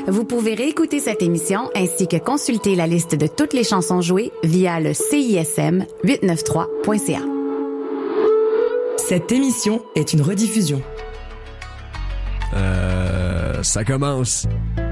Vous pouvez réécouter cette émission ainsi que consulter la liste de toutes les chansons jouées via le CISM893.ca. Cette émission est une rediffusion. Ça commence.